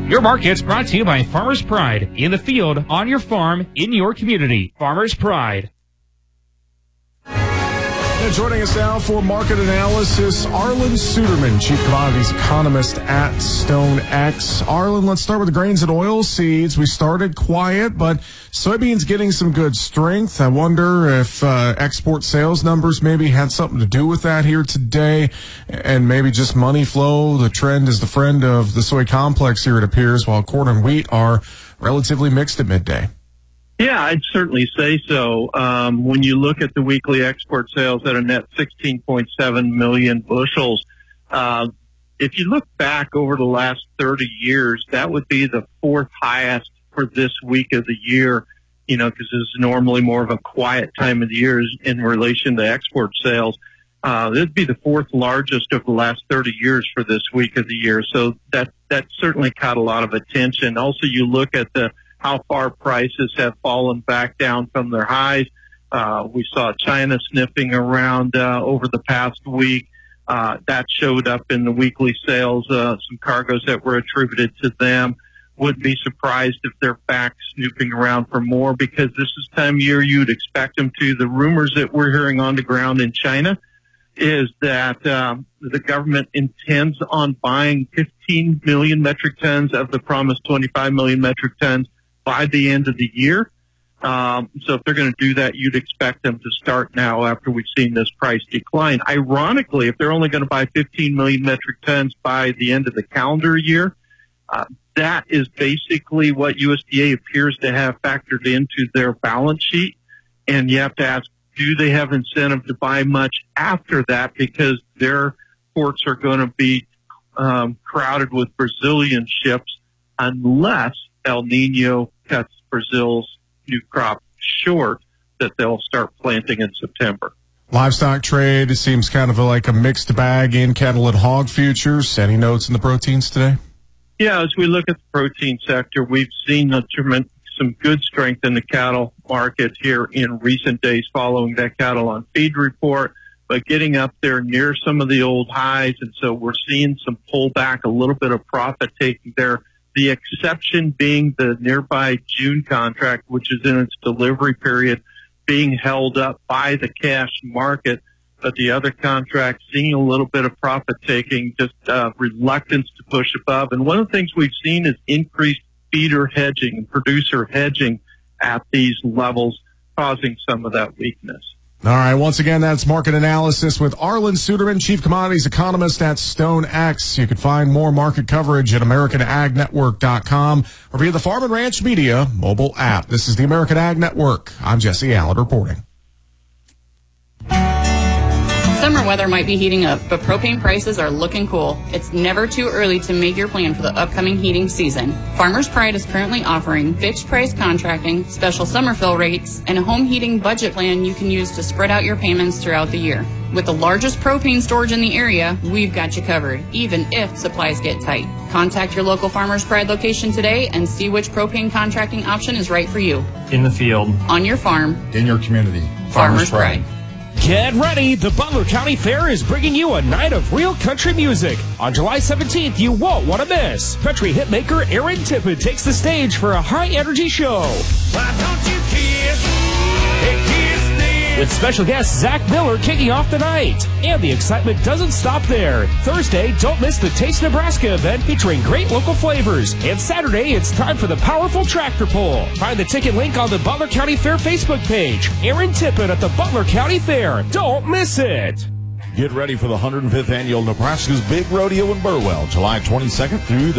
Your market's brought to you by Farmers Pride. In the field, on your farm, in your community. Farmers Pride. Joining us now for market analysis, Arlan Suderman, Chief Commodities Economist at StoneX. Arlan, let's start with the grains and oilseeds. We started quiet, but soybeans getting some good strength. I wonder if export sales numbers maybe had something to do with that here today, and maybe just money flow. The trend is the friend of the soy complex here, it appears, while corn and wheat are relatively mixed at midday. Yeah, I'd certainly say so. When you look at the weekly export sales at a net 16.7 million bushels, if you look back over the last 30 years, that would be the fourth highest for this week of the year, because it's normally more of a quiet time of the year in relation to export sales. This would be the fourth largest of the last 30 years for this week of the year. So that certainly caught a lot of attention. Also, you look at how far prices have fallen back down from their highs. We saw China sniffing around over the past week. That showed up in the weekly sales, some cargoes that were attributed to them. Wouldn't be surprised if they're back snooping around for more, because this is the time of year you'd expect them to. The rumors that we're hearing on the ground in China is that the government intends on buying 15 million metric tons of the promised 25 million metric tons by the end of the year. So if they're going to do that, you'd expect them to start now after we've seen this price decline. Ironically, if they're only going to buy 15 million metric tons by the end of the calendar year, that is basically what USDA appears to have factored into their balance sheet. And you have to ask, do they have incentive to buy much after that, because their ports are going to be crowded with Brazilian ships unless El Nino cuts Brazil's new crop short, that they'll start planting in September. Livestock trade, it seems kind of like a mixed bag in cattle and hog futures. Any notes in the proteins today? Yeah, as we look at the protein sector, we've seen some good strength in the cattle market here in recent days following that cattle on feed report, but getting up there near some of the old highs. And so we're seeing some pullback, a little bit of profit taking there. The exception being the nearby June contract, which is in its delivery period, being held up by the cash market. But the other contract seeing a little bit of profit taking, just reluctance to push above. And one of the things we've seen is increased feeder hedging and producer hedging at these levels, causing some of that weakness. All right. Once again, that's market analysis with Arlan Suderman, Chief Commodities Economist at StoneX. You can find more market coverage at AmericanAgNetwork.com or via the Farm and Ranch Media mobile app. This is the American Ag Network. I'm Jesse Allen reporting. Summer weather might be heating up, but propane prices are looking cool. It's never too early to make your plan for the upcoming heating season. Farmers Pride is currently offering fixed price contracting, special summer fill rates, and a home heating budget plan you can use to spread out your payments throughout the year. With the largest propane storage in the area, we've got you covered, even if supplies get tight. Contact your local Farmers Pride location today and see which propane contracting option is right for you. In the field, on your farm, in your community. Farmers Pride. Get ready! The Butler County Fair is bringing you a night of real country music. On July 17th, you won't want to miss. Country hitmaker Aaron Tippett takes the stage for a high-energy show. Why don't you kiss? Hey, kiss them. With special guest Zach Miller kicking off the night. And the excitement doesn't stop there. Thursday, don't miss the Taste Nebraska event featuring great local flavors. And Saturday, it's time for the powerful tractor pull. Find the ticket link on the Butler County Fair Facebook page. Aaron Tippett at the Butler County Fair. Don't miss it. Get ready for the 105th Annual Nebraska's Big Rodeo in Burwell, July 22nd through the